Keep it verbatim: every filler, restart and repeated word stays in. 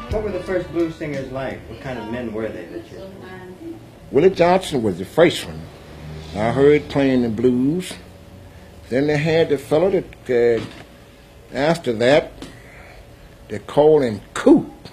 What were the first blues singers like? What kind of men were they that you? Willie Johnson was the first one. I heard playing the blues. Then they had the fellow that, uh, after that, they called him Coot.